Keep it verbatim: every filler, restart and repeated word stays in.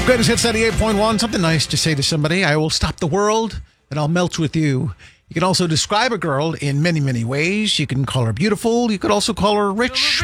Greatest Hits ninety-eight point one. Something nice to say to somebody. I will stop the world and I'll melt with you. You can also describe a girl in many, many ways. You can call her beautiful. You could also call her rich,